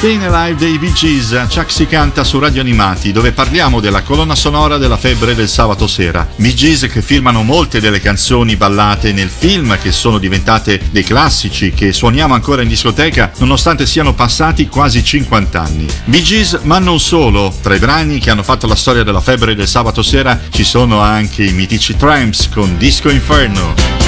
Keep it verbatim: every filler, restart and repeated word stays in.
Stayin' Alive dei Bee Gees, Chuck si canta su Radio Animati, dove parliamo della colonna sonora della febbre del sabato sera. Bee Gees che firmano molte delle canzoni ballate nel film, che sono diventate dei classici, che suoniamo ancora in discoteca nonostante siano passati quasi cinquanta anni. Bee Gees, ma non solo. Tra i brani che hanno fatto la storia della febbre del sabato sera ci sono anche i mitici Tramps con Disco Inferno.